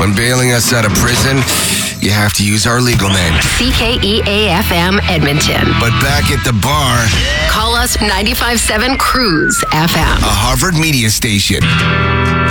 When bailing us out of prison, you have to use our legal name. CKEA-FM Edmonton. But back at the bar, Call us 95.7 Cruise FM. a Harvard media station.